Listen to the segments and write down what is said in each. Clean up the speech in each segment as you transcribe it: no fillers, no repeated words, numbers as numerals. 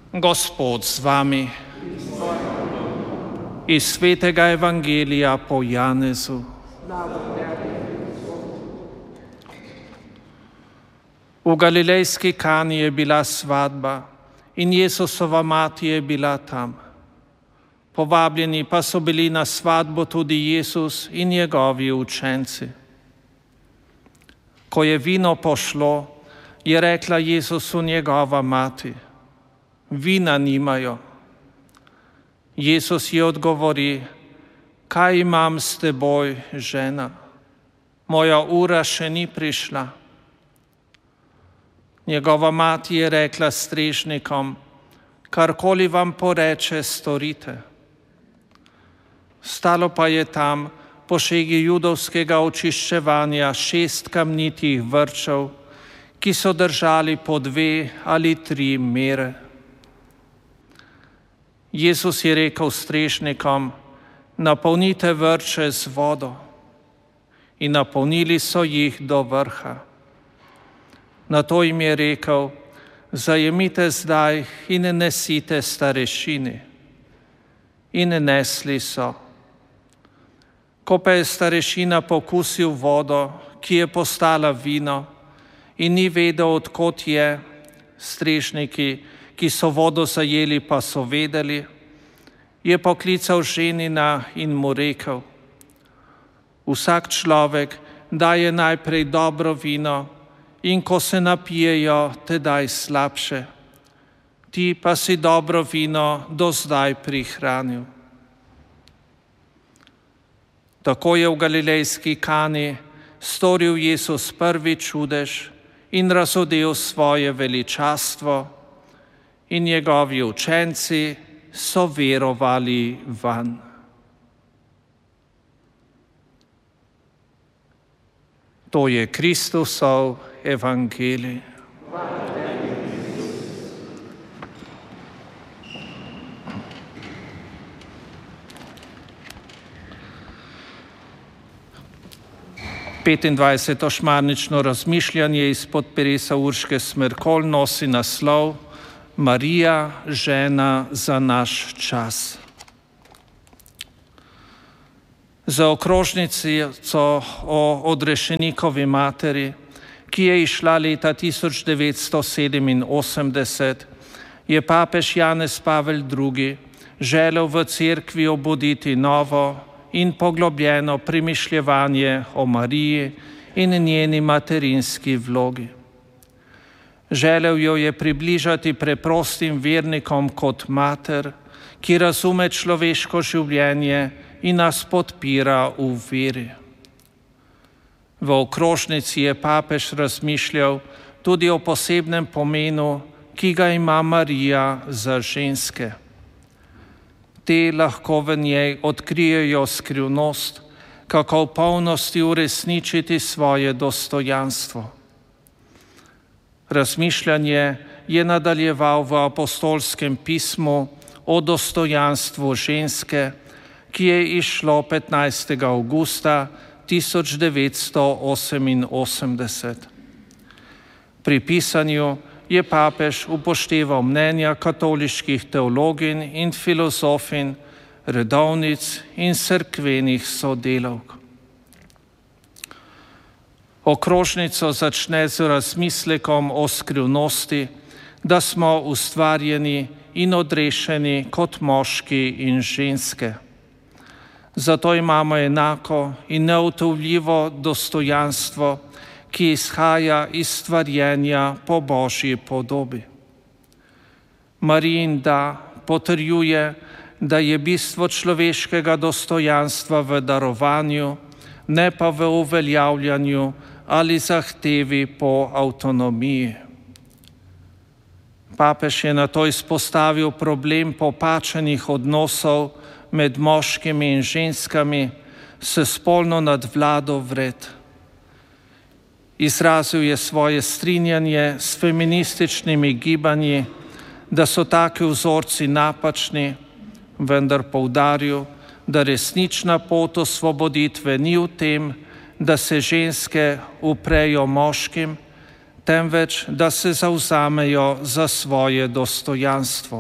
Gospod z vami. Iz svetega evangelija po Janezu. V galilejski Kani je bila svatba in Jesusova mati je bila tam. Povabljeni pa so bili na svatbo tudi Jezus in njegovi učenci. Ko je vino pošlo, je rekla Jezusu njegova mati: vina nimajo. Jezus ji odgovori: kaj imam s teboj, žena? Moja ura še ni prišla. Njegova mati je rekla strežnikom: karkoli vam poreče, storite. Stalo pa je tam po šegi judovskega očiščevanja 6 kamnitih vrčev, ki so držali po 2 ali 3 mere. Jezus je rekel strežnikom: napolnite vrče z vodo. In napolnili so jih do vrha. Nato jim je rekel: zajemite zdaj in nesite starešini. In nesli so. Ko pa je starešina pokusil vodo, ki je postala vino, in ni vedel, od kod je, strežniki, ki so vodo zajeli, pa so vedeli, je poklical ženina in mu rekel: vsak človek daje najprej dobro vino in ko se napijejo, tedaj slabše. Ti pa si dobro vino do zdaj prihranil. Tako je v galilejski Kani storil Jezus prvi čudež in razodel svoje veličastvo, in njegovi učenci so verovali vanj. To je Kristusov evangelij. Petindvajseto šmarnično razmišljanje izpod peresa Urške Smrekol nosi naslov Marija, žena za naš čas. Za okrožnico o odrešenikovi materi, ki je izšla leta 1987, je papež Janez Pavel II. Želel v cerkvi obuditi novo in poglobljeno premišljevanje o Mariji in njeni materinski vlogi. Želel jo je približati preprostim vernikom kot mater, ki razume človeško življenje in nas podpira v veri. V okrožnici je papež razmišljal tudi o posebnem pomenu, ki ga ima Marija za ženske. Te lahko v njej odkrijejo skrivnost, kako v polnosti uresničiti svoje dostojanstvo. Razmišljanje je nadaljeval v apostolskem pismu o dostojanstvu ženske, ki je izšlo 15. avgusta 1988. Pri pisanju je papež upošteval mnenja katoliških teologinj in filozofinj, redovnic in cerkvenih sodelavk. Okrožnico začne z razmislekom o skrivnosti, da smo ustvarjeni in odrešeni kot moški in ženske. Zato imamo enako in neutovljivo dostojanstvo, ki izhaja iz stvarjenja po Božji podobi. Marijin da potrjuje, da je bistvo človeškega dostojanstva v darovanju, ne pa v uveljavljanju ali zahtevi po avtonomiji. Papež je nato izpostavil problem popačenih odnosov med moškimi in ženskami s spolno nadvlado vred. Izrazil je svoje strinjanje s feminističnimi gibanji, da so taki vzorci napačni, vendar poudaril, da resnična pot osvoboditve ni v tem, da se ženske uprejo moškim, temveč da se zavzamejo za svoje dostojanstvo.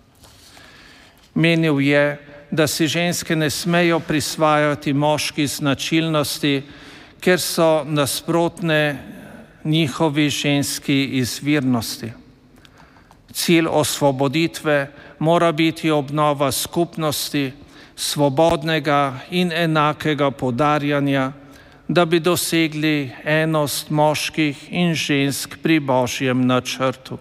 Menil je, da si ženske ne smejo prisvajati moških značilnosti, ker so nasprotne njihovi ženski izvirnosti. Cilj osvoboditve mora biti obnova skupnosti, svobodnega in enakega podarjanja, da bi dosegli enost moških in žensk pri Božjem načrtu.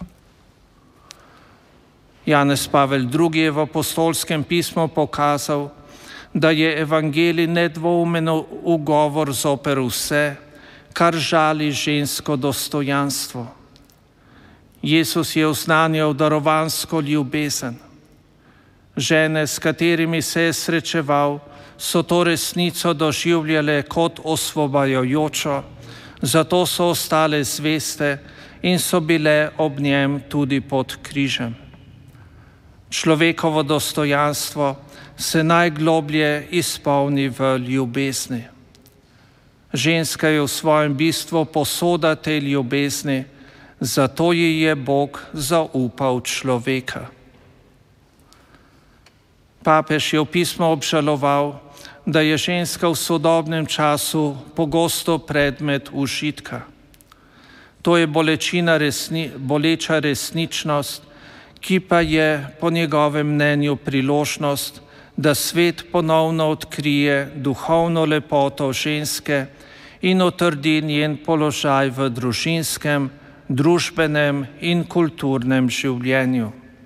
Janez Pavel II. Je v apostolskem pismu pokazal, da je evangelij nedvoumeno ugovor zoper vse, kar žali žensko dostojanstvo. Jezus je oznanjal darovansko ljubezen. Žene, s katerimi se je srečeval, so to resnico doživljale kot osvobajajočo, zato so ostale zveste in so bile ob njem tudi pod križem. Človekovo dostojanstvo se najgloblje izpolni v ljubezni. Ženska je v svojem bistvu posoda te ljubezni, zato ji je Bog zaupal človeka. Papež je v pismu obžaloval, da je ženska v sodobnem času pogosto predmet užitka. To je boleča resničnost, ki pa je po njegovem mnenju priložnost, da svet ponovno odkrije duhovno lepoto ženske in utrdi njen položaj v družinskem, družbenem in kulturnem življenju.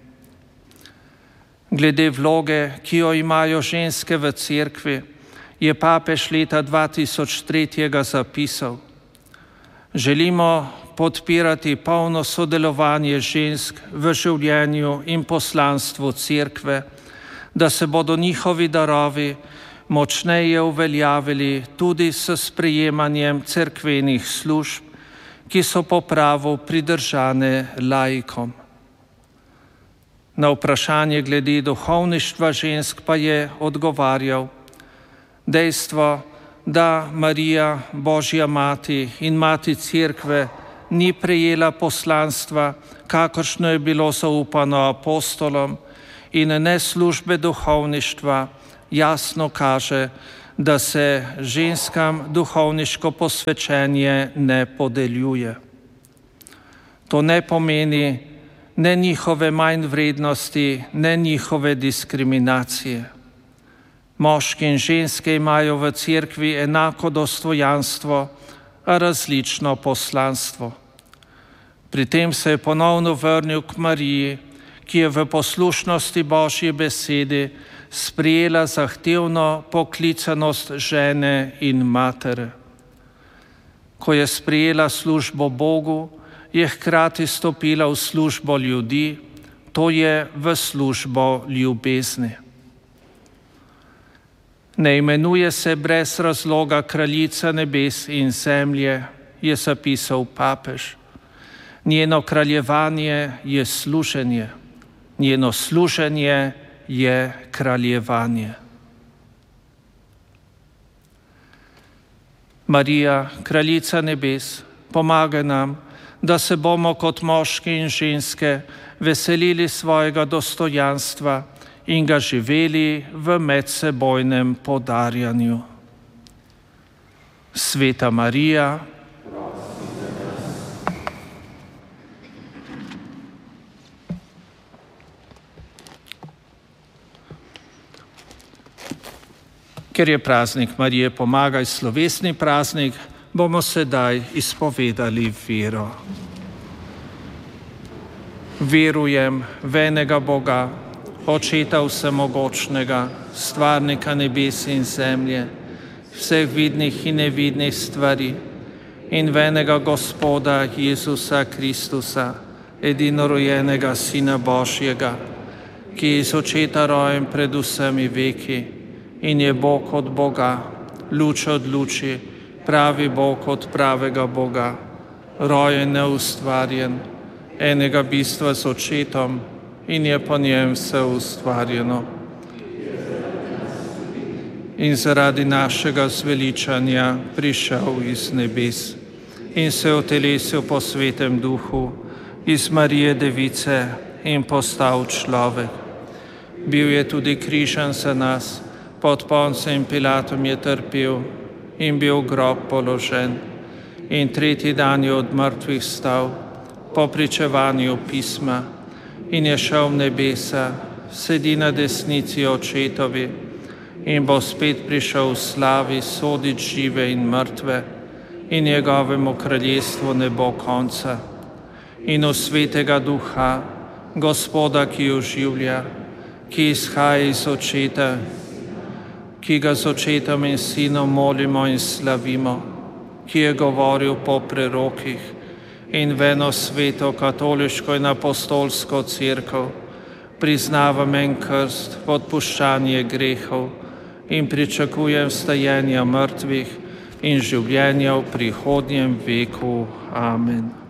Glede vloge, ki jo imajo ženske v cerkvi, je papež leta 2003 zapisal: želimo podpirati polno sodelovanje žensk v življenju in poslanstvu cerkve, da se bodo njihovi darovi močneje uveljavili tudi s sprejemanjem cerkvenih služb, ki so po pravu pridržane laikom. Na vprašanje glede duhovništva žensk pa je odgovarjal: dejstvo, da Marija, Božja mati in mati cerkve, ni prejela poslanstva, kakršno je bilo zaupano apostolom, in ne službe duhovništva, jasno kaže, da se ženskam duhovniško posvečenje ne podeljuje. To ne pomeni ne njihove manjvrednosti, ne njihove diskriminacije. Moški in ženske imajo v cerkvi enako dostojanstvo, a različno poslanstvo. Pri tem se je ponovno vrnil k Mariji, ki je v poslušnosti Božji besedi sprejela zahtevno poklicanost žene in matere. Ko je sprejela službo Bogu, je hkrati stopila v službo ljudi, to je v službo ljubezni. Ne imenuje se brez razloga kraljica nebes in zemlje, je zapisal papež. Njeno kraljevanje je služenje, njeno služenje je kraljevanje. Marija, kraljica nebes, pomaga nam, da se bomo kot moški in ženske veselili svojega dostojanstva in ga živeli v medsebojnem podarjanju. Sveta Marija, ker je praznik Marije Pomagaj slovesni praznik, bomo sedaj izpovedali vero. Verujem v enega Boga, Očeta vsemogočnega, stvarnika nebes in zemlje, vseh vidnih in nevidnih stvari, in v enega Gospoda Jezusa Kristusa, edinorojenega Sina Božjega, ki je iz Očeta rojen pred vsemi veki in je Bog od Boga, luč od luči, pravi Bog od pravega Boga, rojen neustvarjen, enega bistva z Očetom, in je po njem vse ustvarjeno. In zaradi našega zveličanja prišel iz nebes in se utelesil po Svetem Duhu iz Marije Device in postal človek. Bil je tudi križan za nas, pod Poncem Pilatom je trpel in bil v grob položen. In tretji dan je od mrtvih stal, po pričevanju pisma, in je šel v nebesa, sedi na desnici očetovi in bo spet prišel v slavi soditi žive in mrtve, in njegovemu kraljestvu ne bo konca. In v Svetega Duha, Gospoda, ki oživlja, ki izhaja iz očeta, ki ga z očetom in sinom molimo in slavimo, ki je govoril po prerokih, in v eno sveto katoliško in apostolsko cerkev priznavam en krst v odpuščanje grehov in pričakujem vstajenja mrtvih in življenja v prihodnjem veku. Amen.